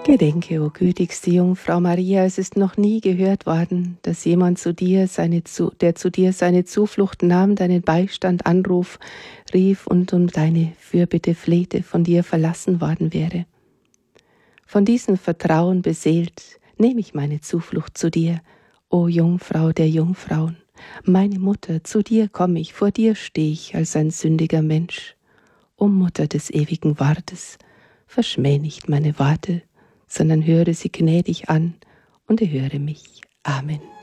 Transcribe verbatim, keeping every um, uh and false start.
Gedenke, o gütigste Jungfrau Maria, es ist noch nie gehört worden, dass jemand zu dir seine, der zu dir seine Zuflucht nahm, deinen Beistand anruf, rief und um deine Fürbitte flehte, von dir verlassen worden wäre. Von diesem Vertrauen beseelt, nehme ich meine Zuflucht zu dir, o Jungfrau der Jungfrauen, meine Mutter, zu dir komme ich, vor dir stehe ich als ein sündiger Mensch. O Mutter des ewigen Wortes, verschmäh nicht meine Worte, sondern höre sie gnädig an und erhöre mich. Amen.